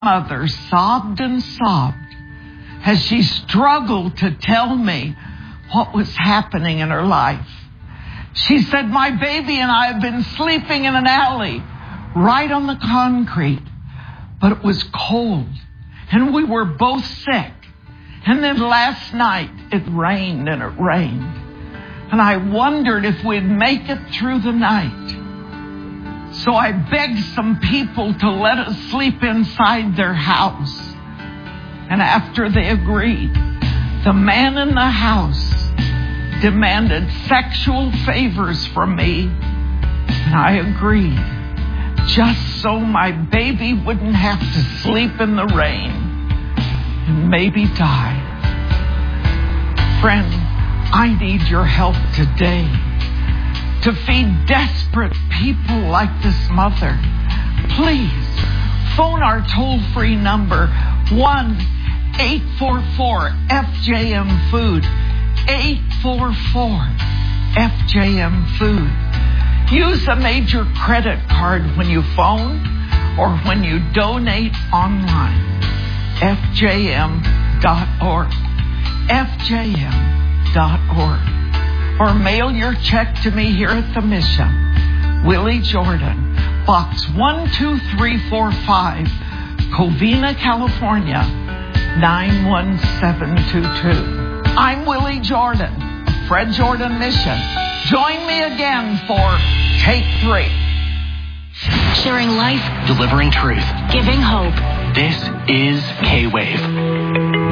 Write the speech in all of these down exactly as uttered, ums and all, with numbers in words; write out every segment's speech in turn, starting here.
Mother sobbed and sobbed as she struggled to tell me what was happening in her life. She said, my baby and I have been sleeping in an alley right on the concrete, but it was cold and we were both sick. And then last night it rained and it rained. And I wondered if we'd make it through the night. So I begged some people to let us sleep inside their house. And after they agreed, the man in the house demanded sexual favors from me. And I agreed, just so my baby wouldn't have to sleep in the rain and maybe die. Friend, I need your help today to feed desperate people like this mother. Please phone our toll-free number, one eight four four F J M food, eight four four F J M food. Use a major credit card when you phone or when you donate online. F J M dot org. F J M dot org. Or mail your check to me here at the Mission. Willie Jordan, Box one two three four five, Covina, California, nine one seven two two. I'm Willie Jordan, Fred Jordan Mission. Join me again for Take Three. Sharing life, delivering truth, giving hope. This is K-Wave.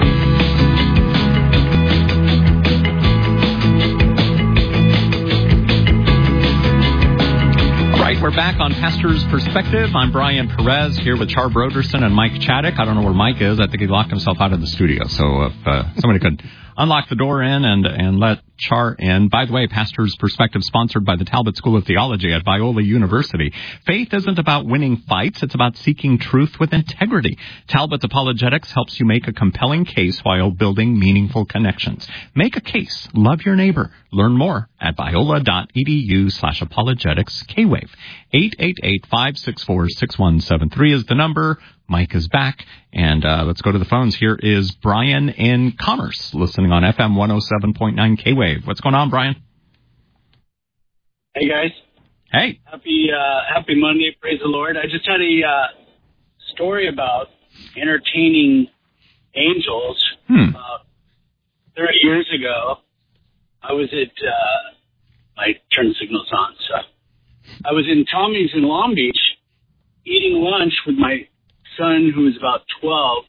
We're back on Pastor's Perspective. I'm Brian Perez here with Char Broderson and Mike Chaddick. I don't know where Mike is. I think he locked himself out of the studio. So if uh, somebody could unlock the door in and, and let Char in. By the way, Pastor's Perspective sponsored by the Talbot School of Theology at Biola University. Faith isn't about winning fights. It's about seeking truth with integrity. Talbot's Apologetics helps you make a compelling case while building meaningful connections. Make a case. Love your neighbor. Learn more at biola.edu slash apologetics K-Wave. eight eight eight, five six four, six one seven three is the number. Mike is back. And uh, let's go to the phones. Here is Brian in Commerce, listening on F M one oh seven point nine K-Wave. What's going on, Brian? Hey, guys. Hey. Happy uh, Happy Monday. Praise the Lord. I just had a uh, story about entertaining angels. Hmm. Uh, thirty years ago, I was at, uh, my turn signal's on, so I was in Tommy's in Long Beach eating lunch with my son, who was about twelve,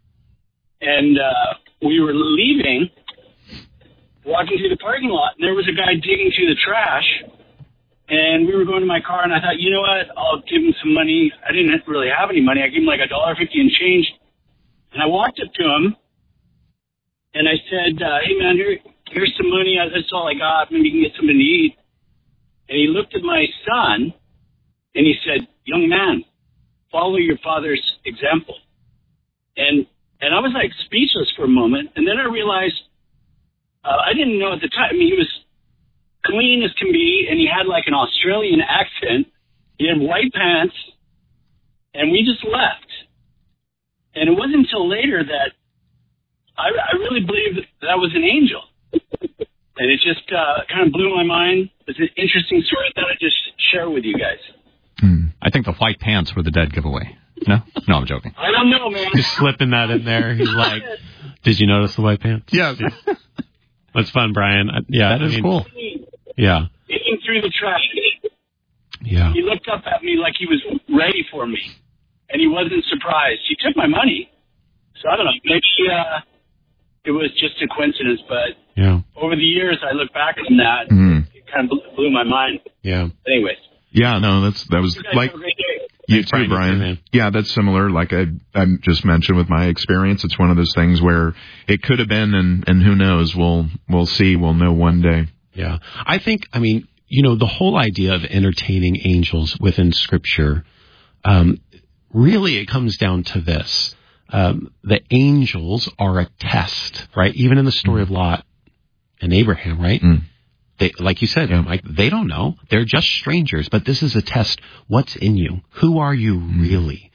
and uh, we were leaving, walking through the parking lot, and there was a guy digging through the trash, and we were going to my car, and I thought, you know what, I'll give him some money. I didn't really have any money. I gave him like a dollar fifty and change, and I walked up to him, and I said, uh, hey, man, here, here's some money. That's all I got. Maybe you can get something to eat. And he looked at my son, and he said, young man, follow your father's example. And and I was like speechless for a moment. And then I realized, uh, I didn't know at the time. I mean, he was clean as can be, and he had like an Australian accent. He had white pants, and we just left. And it wasn't until later that I, I really believed that, that was an angel. And it just uh, kind of blew my mind. It's an interesting story that I just share with you guys. Hmm. I think the white pants were the dead giveaway. No? No, I'm joking. I don't know, man. Just slipping that in there. He's like, did you notice the white pants? Yeah. That's fun, Brian. Uh, yeah, that I is mean, cool. Yeah. Digging through the trash. Yeah. He looked up at me like he was ready for me. And he wasn't surprised. He took my money. So I don't know. Maybe uh, it was just a coincidence, but yeah. Over the years, I look back on that. Mm-hmm. It kind of blew my mind. Yeah. Anyways. Yeah, no, that's that was you like have a great day. you Thanks, too, Brian. Brian. Man. Yeah, that's similar. Like I, I just mentioned with my experience, it's one of those things where it could have been, and and who knows? We'll we'll see. We'll know one day. Yeah, I think. I mean, you know, the whole idea of entertaining angels within Scripture, um, really, it comes down to this: um, the angels are a test, right? Even in the story mm. of Lot and Abraham, right? Mm. They, like you said, yeah. like they don't know. They're just strangers. But this is a test. What's in you? Who are you really?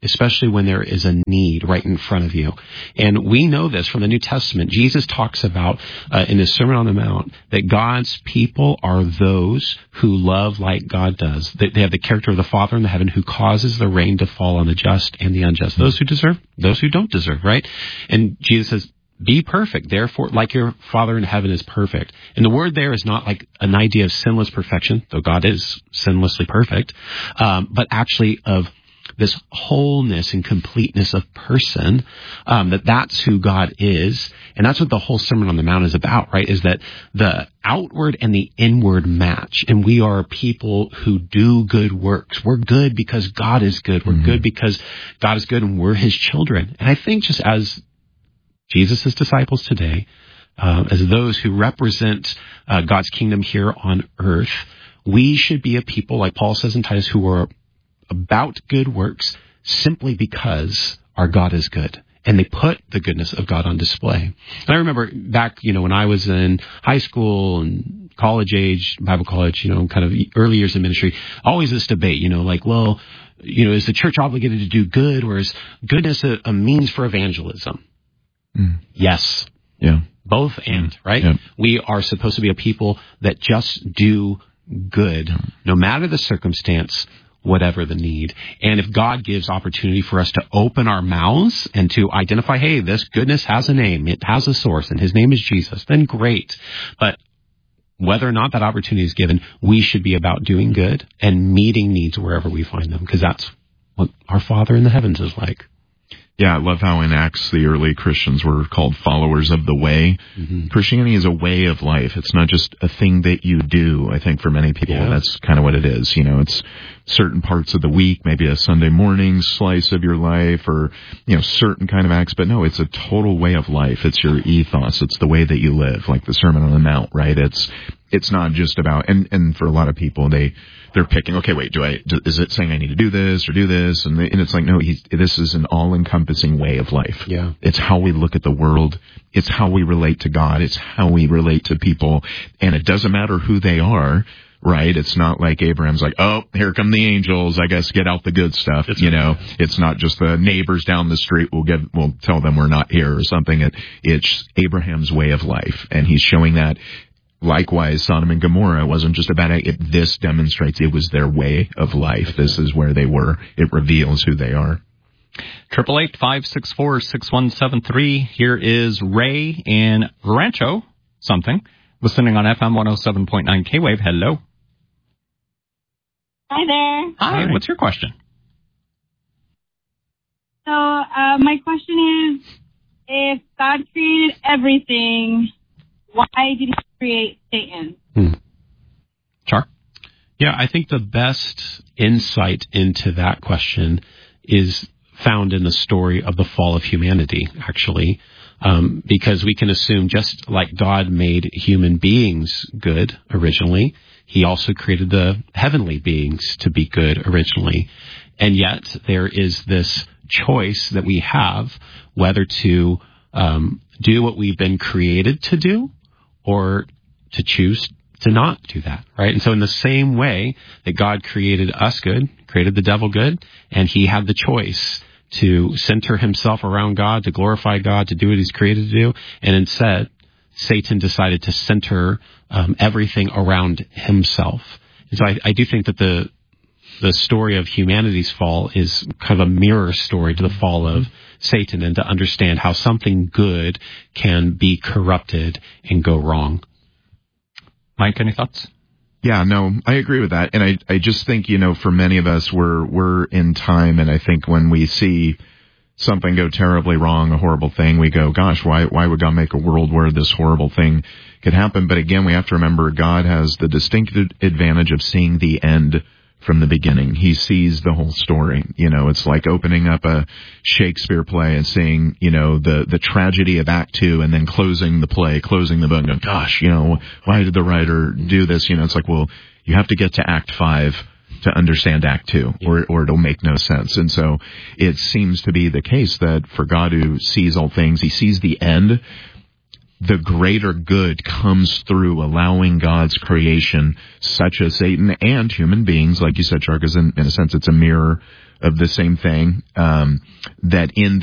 especially when there is a need right in front of you. And we know this from the New Testament. Jesus talks about uh, in his Sermon on the Mount that God's people are those who love like God does. They, they have the character of the Father in the heaven who causes the rain to fall on the just and the unjust. Those who deserve, those who don't deserve, right? And Jesus says, be perfect, therefore, like your Father in heaven is perfect. And the word there is not like an idea of sinless perfection, though God is sinlessly perfect, um, but actually of this wholeness and completeness of person, um, that that's who God is. And that's what the whole Sermon on the Mount is about, right? Is that the outward and the inward match. And we are people who do good works. We're good because God is good. We're mm-hmm. good because God is good and we're his children. And I think just as Jesus' disciples today, uh, as those who represent uh, God's kingdom here on earth, we should be a people, like Paul says in Titus, who are about good works simply because our God is good. And they put the goodness of God on display. And I remember back, you know, when I was in high school and college age, Bible college, you know, kind of early years of ministry, always this debate, you know, like, well, you know, is the church obligated to do good, or is goodness a, a means for evangelism? Mm. Yes. Yeah. Both and, mm. right? Yeah. We are supposed to be a people that just do good, no matter the circumstance, whatever the need. And if God gives opportunity for us to open our mouths and to identify, hey, this goodness has a name, it has a source, and his name is Jesus, then great. But whether or not that opportunity is given, we should be about doing good and meeting needs wherever we find them, because that's what our Father in the heavens is like. Yeah, I love how in Acts the early Christians were called followers of the way. Mm-hmm. Christianity is a way of life. It's not just a thing that you do. I think for many people, yeah. that's kind of what it is. You know, it's certain parts of the week, maybe a Sunday morning slice of your life, or, you know, certain kind of acts. But no, it's a total way of life. It's your ethos. It's the way that you live, like the Sermon on the Mount, right? It's it's not just about, and, and for a lot of people, they, they're picking, okay, wait, do I, do, is it saying I need to do this or do this? And, they, and it's like, no, he's, this is an all-encompassing way of life. Yeah. It's how we look at the world. It's how we relate to God. It's how we relate to people. And it doesn't matter who they are, right? It's not like Abraham's like, oh, here come the angels. I guess get out the good stuff. It's you know, right. It's not just the neighbors down the street. We'll get, we'll tell them we're not here or something. It, it's Abraham's way of life. And he's showing that. Likewise, Sodom and Gomorrah wasn't just about it. it. This demonstrates it was their way of life. This is where they were. It reveals who they are. Triple eight five six four six one seven three. Here is Ray in Rancho something, listening on F M one oh seven point nine K-Wave. Hello. Hi there. Hi. Hi. What's your question? So uh, my question is, if God created everything, why did he create Satan? Hmm. Char? Yeah, I think the best insight into that question is found in the story of the fall of humanity, actually, um, because we can assume just like God made human beings good originally, he also created the heavenly beings to be good originally. And yet there is this choice that we have whether to um, do what we've been created to do, or to choose to not do that, right? And so in the same way that God created us good, created the devil good, and he had the choice to center himself around God, to glorify God, to do what he's created to do, and instead, Satan decided to center um, everything around himself. And so I, I do think that the the story of humanity's fall is kind of a mirror story to the fall of Satan, and to understand how something good can be corrupted and go wrong. Mike, any thoughts? Yeah, no, I agree with that. And I, I just think, you know, for many of us, we're, we're in time. And I think when we see something go terribly wrong, a horrible thing, we go, gosh, why, why would God make a world where this horrible thing could happen? But again, we have to remember God has the distinct advantage of seeing the end from the beginning. He sees the whole story. You know, it's like opening up a Shakespeare play and seeing, you know, the, the tragedy of Act Two, and then closing the play, closing the book, and going, gosh, you know, why did the writer do this? You know, it's like, well, you have to get to Act Five to understand Act Two, or, or it'll make no sense. And so it seems to be the case that for God, who sees all things, he sees the end. The greater good comes through allowing God's creation, such as Satan and human beings, like you said, Char, because in, in a sense it's a mirror of the same thing, um, that in